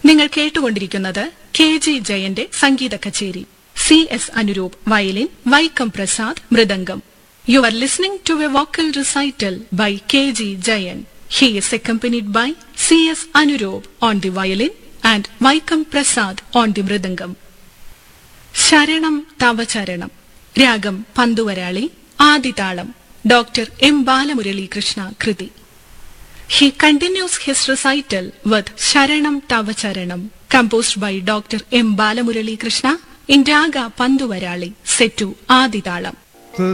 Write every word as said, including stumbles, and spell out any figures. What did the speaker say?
നിങ്ങൾ കേട്ടുകൊണ്ടിരിക്കുന്നത് K G ജയന്റെ സംഗീത കച്ചേരി. C S Anuroop violin, Vaikom Prasad mridangam. You are listening to A vocal recital by K G Jayan. He is accompanied by C S Anuroop on the violin and Vaikom Prasad on the mridangam. ശരണം തവ ചരണം. രാഗം Pantuvarali. ആദിതാളം. Doctor M Balamurali Krishna കൃതി. He continues his recital with Sharanam Tava Charanam, composed by Doctor M Balamurali Krishna in Raga Panduvarali, set to Adithalam.